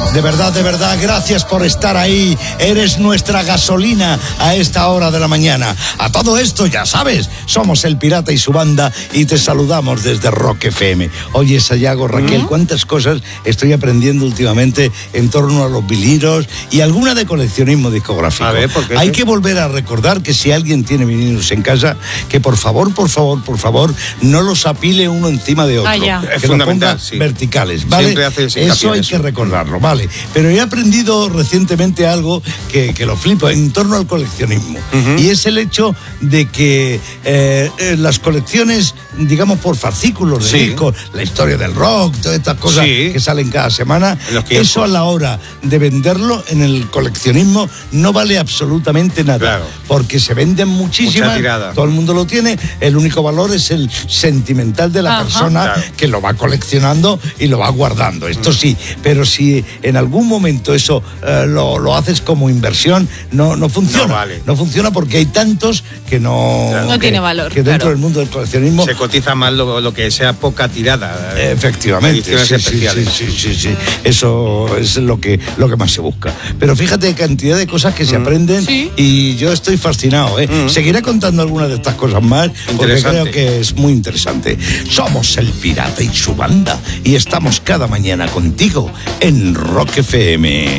De verdad, gracias por estar ahí. Eres nuestra gasolina a esta hora de la mañana. A todo esto, ya sabes, somos El Pirata y su banda y te saludamos desde Rock FM. Oye, Sayago, Raquel, cuántas cosas estoy aprendiendo últimamente en torno a los vinilos y alguna de coleccionismo discográfico. A ver, ¿por qué? Hay que volver a recordar que si alguien tiene vinilos en casa, que por favor, no los apile uno encima de otro. Es que los ponga sí. verticales, ¿vale? Siempre haces eso hay que recordarlo, ¿vale? Pero he aprendido recientemente algo que lo flipo en torno al coleccionismo. Y es el hecho de que las colecciones, digamos, por fascículos de discos, la historia del rock, todas estas cosas que salen cada semana, eso a la hora de venderlo en el coleccionismo no vale absolutamente nada. Porque se venden muchísimas, todo el mundo lo tiene, el único valor es el sentimental de la persona que lo va coleccionando y lo va guardando. Esto sí, pero si en algún momento eso lo haces como inversión, no funciona. No funciona porque hay tantos que no tiene valor. Que dentro del mundo del coleccionismo se cotiza más lo que sea poca tirada. Efectivamente. Sí. Eso es lo que más se busca. Pero fíjate cantidad de cosas que se aprenden y yo estoy fascinado. Seguiré contando algunas de estas cosas más porque creo que es muy interesante. Somos El Pirata y su banda y estamos cada mañana contigo en Rock FM.